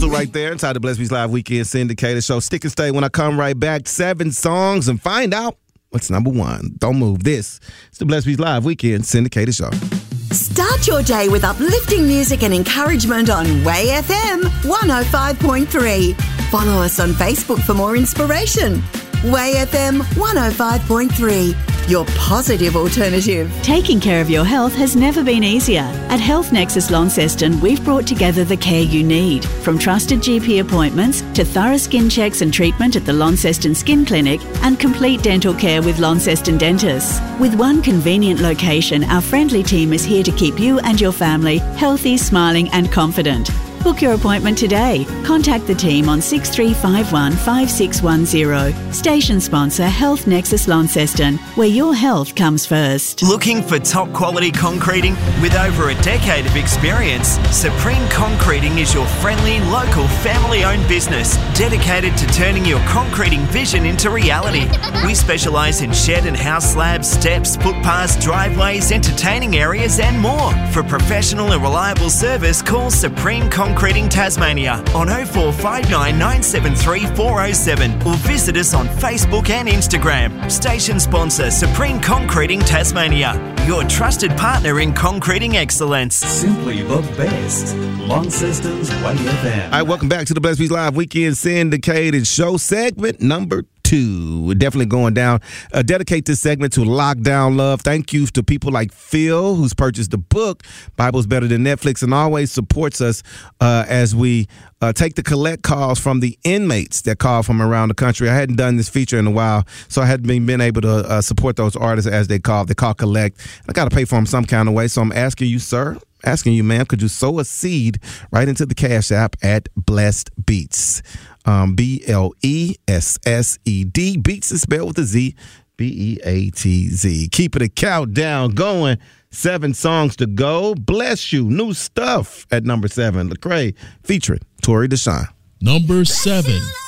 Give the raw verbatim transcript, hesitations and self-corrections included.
Sizzle right there inside the Blessed Beats Live Weekend Syndicated Show. Stick and stay when I come right back. Seven songs and find out what's number one. Don't move. This is the Blessed Beats Live Weekend Syndicated Show. Start your day with uplifting music and encouragement on Way F M one oh five point three. Follow us on Facebook for more inspiration. Way F M one oh five point three, your positive alternative. Taking care of your health has never been easier. At Health Nexus Launceston, we've brought together the care you need. From trusted G P appointments to thorough skin checks and treatment at the Launceston Skin Clinic and complete dental care with Launceston Dentists. With one convenient location, our friendly team is here to keep you and your family healthy, smiling and confident. Book your appointment today. Contact the team on six three five one, five six one zero. Station sponsor Health Nexus Launceston, where your health comes first. Looking for top quality concreting? With over a decade of experience, Supreme Concreting is your friendly, local, family-owned business dedicated to turning your concreting vision into reality. We specialise in shed and house slabs, steps, footpaths, driveways, entertaining areas and more. For professional and reliable service, call Supreme Concreting Tasmania on oh four five nine, nine seven three, four oh seven or visit us on Facebook and Instagram. Station sponsor Supreme Concreting Tasmania, your trusted partner in concreting excellence. Simply the best. Launceston's Way F M. All right, welcome back to the Blessed Beats Live Weekend Syndicated Show, segment number two. We're definitely going down. Uh, dedicate this segment to Lockdown Love. Thank you to people like Phil, who's purchased the book, Bible's Better Than Netflix, and always supports us uh, as we uh, take the collect calls from the inmates that call from around the country. I hadn't done this feature in a while, so I hadn't been, been able to uh, support those artists as they call. They call collect. I got to pay for them some kind of way, so I'm asking you, sir, asking you, ma'am, could you sow a seed right into the Cash App at Blessed Beats? Um, B L E S S E D. Beats is spelled with a Z. B E A T Z. Keeping the countdown going. Seven songs to go. Bless you. New stuff at number seven. Lecrae featuring Tori Deshawn. Number seven.